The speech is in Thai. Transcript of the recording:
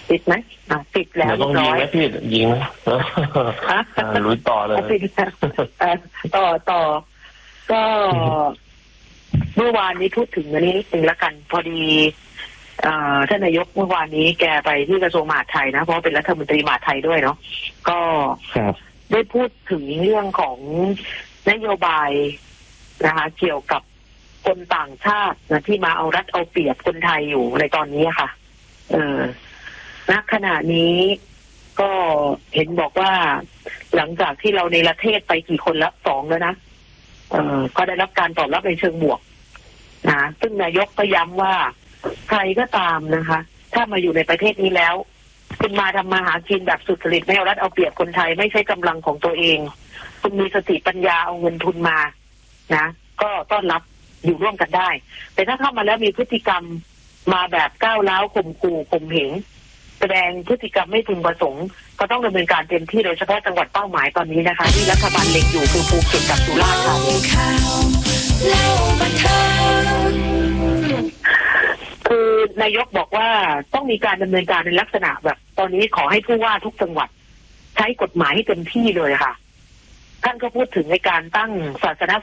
ติดไหมติดแล้วต้องยิงไหมพี่ยิงไหมลุยต่อเลยติดต่อก็เมื่อวานนี้พูดถึงอันนี้ถึงละกันพอดีท่านนายกเมื่อวานนี้แกไปที่กระทรวงมหาดไทยนะเพราะเป็นรัฐมนตรีมหาดไทยด้วยเนาะก็ได้พูดถึงเรื่องของนโยบายนะคะเกี่ยวกับคนต่างชาตินะที่มาเอารัดเอาเปรียบคนไทยอยู่ในตอนนี้ค่ะณขณะนี้ก็เห็นบอกว่าหลังจากที่เราในประเทศไปกี่คนละ2แล้วนะก็ได้รับการตอบรับในเชิงบวกนะซึ่งนายกก็ย้ำว่าใครก็ตามนะคะถ้ามาอยู่ในประเทศนี้แล้วคุณมาทำมาหากินแบบสุจริตไม่เอารัดเอาเปรียบคนไทยไม่ใช่กำลังของตัวเองคุณมีสติปัญญาเอาเงินทุนมานะก็ต้อนรับอยู่ร่วมกันได้แต่ถ้าเข้ามาแล้วมีพฤติกรรมมาแบบก้าวร้าวข่มขู่ข่มเหงแสดงพฤติกรรมไม่พึงประสงค์ก็ต้องดำเนินการเต็มที่โดยเฉพาะจังหวัดเป้าหมายตอนนี้นะคะที่รัฐบาลเล็งอยู่คือภูเก็ตกับสุราษฎร์ธานีคือนายกบอกว่าต้องมีการดำเนินการในลักษณะแบบตอนนี้ขอให้ผู้ว่าทุกจังหวัดใช้กฎหมายให้เต็มที่เลยค่ะท่านก็พูดถึงในการตั้งศาสน